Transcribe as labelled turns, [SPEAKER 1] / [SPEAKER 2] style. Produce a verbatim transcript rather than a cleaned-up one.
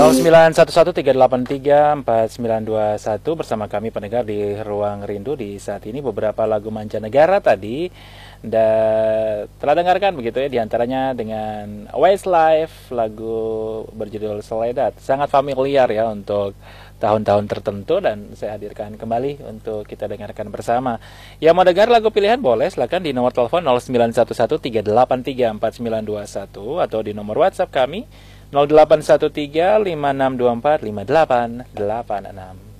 [SPEAKER 1] nol sembilan satu satu tiga delapan tiga empat sembilan dua satu bersama kami pendengar di Ruang Rindu di saat ini. Beberapa lagu mancanegara tadi dan telah dengarkan begitu ya, diantaranya dengan Westlife, lagu berjudul Soledad, sangat familiar ya untuk tahun-tahun tertentu, dan saya hadirkan kembali untuk kita dengarkan bersama. Yang mau dengar lagu pilihan boleh silakan di nomor telepon nol sembilan satu satu tiga delapan tiga empat sembilan dua satu atau di nomor WhatsApp kami nol delapan satu tiga lima enam dua empat lima delapan delapan enam.